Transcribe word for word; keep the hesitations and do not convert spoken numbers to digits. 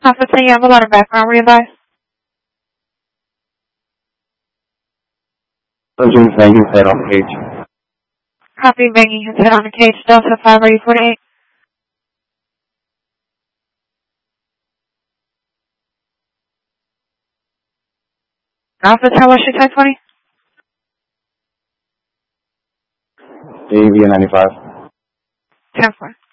Alpha ten, you have a lot of background readvice. Engine banging head on cage. Copy, banging his head on the cage. Delta five, ready for eight. Alpha ten, what's your type twenty? A V ninety-five. ten four.